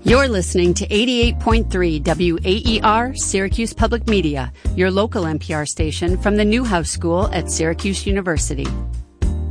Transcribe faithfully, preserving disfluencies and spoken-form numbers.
You're listening to eighty-eight point three W A E R, Syracuse Public Media, your local N P R station from the Newhouse School at Syracuse University.